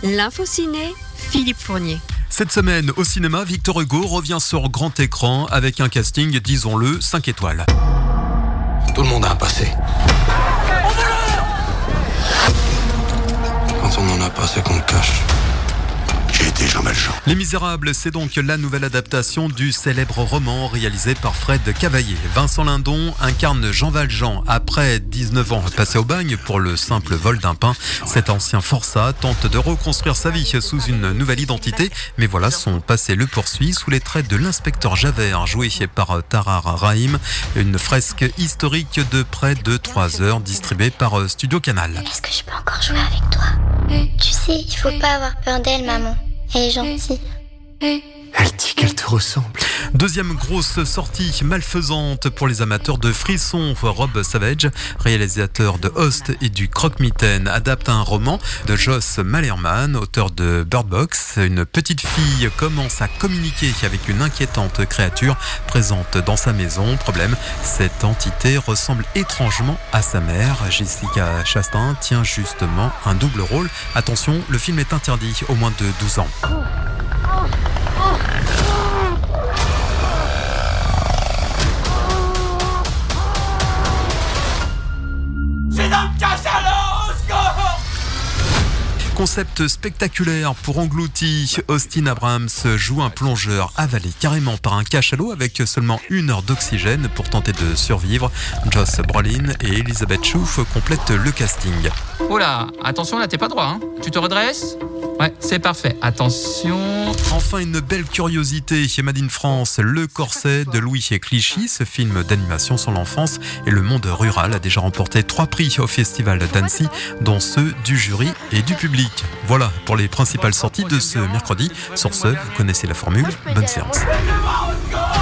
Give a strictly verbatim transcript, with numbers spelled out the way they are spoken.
L'info ciné, Philippe Fournier. Cette semaine, au cinéma, Victor Hugo revient sur grand écran avec un casting, disons-le, cinq étoiles. Tout le monde a un passé. Quand on n'en a pas, c'est qu'on le cache. J'ai été Jean Valjean. Les Misérables, c'est donc la nouvelle adaptation du célèbre roman réalisé par Fred Cavaillé. Vincent Lindon incarne Jean Valjean. Après dix-neuf ans passés au bagne pour le simple vol d'un pain, cet ancien forçat tente de reconstruire sa vie sous une nouvelle identité. Mais voilà, son passé le poursuit sous les traits de l'inspecteur Javert, joué par Tahar Rahim. Une fresque historique de près de trois heures, distribuée par Studio Canal. Est-ce que je peux encore jouer avec toi? Tu sais, il faut pas avoir peur d'elle, maman. Elle est gentille. Elle dit qu'elle te ressemble. Deuxième grosse sortie malfaisante pour les amateurs de frissons. Rob Savage, réalisateur de Host et du Croque-Mitaine, adapte un roman de Joss Malerman, auteur de Bird Box. Une petite fille commence à communiquer avec une inquiétante créature présente dans sa maison. Problème, cette entité ressemble étrangement à sa mère. Jessica Chastain tient justement un double rôle. Attention, le film est interdit aux moins de douze ans. Concept spectaculaire pour englouti, Austin Abrams joue un plongeur avalé carrément par un cachalot avec seulement une heure d'oxygène pour tenter de survivre. Josh Brolin et Elizabeth Shue complètent le casting. Oh là, attention là, t'es pas droit, hein. Tu te redresses ? Ouais, c'est parfait. Attention. Enfin, une belle curiosité chez Made in France, Le Corset de Louis Clichy. Ce film d'animation sur l'enfance et le monde rural a déjà remporté trois prix au Festival d'Annecy, dont ceux du jury et du public. Voilà pour les principales sorties de ce mercredi. Sur ce, vous connaissez la formule. Bonne séance.